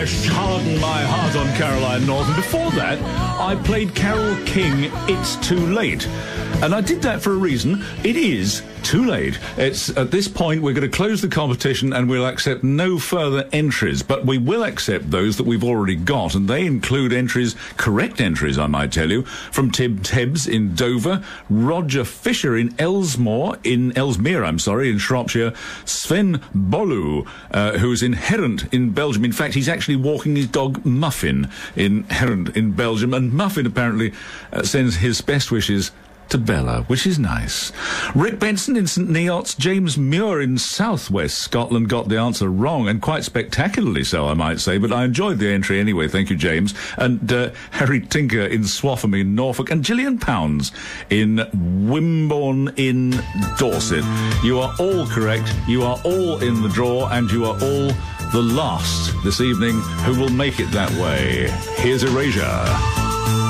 Harden My Heart on Caroline North, and before that I played Carole King, It's Too Late. And I did that for a reason. It is too late. It's at this point we're going to close the competition and we'll accept no further entries, but we will accept those that we've already got, and they include entries, correct entries I might tell you, from Tim Tebbs in Dover, Roger Fisher in Ellesmere in Shropshire, Sven Bolu, who's in Herent in Belgium. In fact, he's actually walking his dog Muffin in Herent in Belgium, and Muffin apparently sends his best wishes to Bella, which is nice. Rick Benson in St Neots, James Muir in southwest Scotland got the answer wrong, and quite spectacularly so, I might say, but I enjoyed the entry anyway, thank you, James. And Harry Tinker in Swaffham in Norfolk, and Gillian Pounds in Wimborne in Dorset. You are all correct, you are all in the draw, and you are all the last this evening who will make it that way. Here's Erasure.